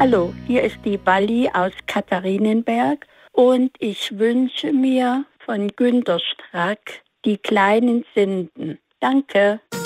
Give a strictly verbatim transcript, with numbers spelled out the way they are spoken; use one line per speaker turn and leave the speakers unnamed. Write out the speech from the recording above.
Hallo, hier ist die Balli aus Katharinenberg und ich wünsche mir von Günter Strack die kleinen Sünden. Danke.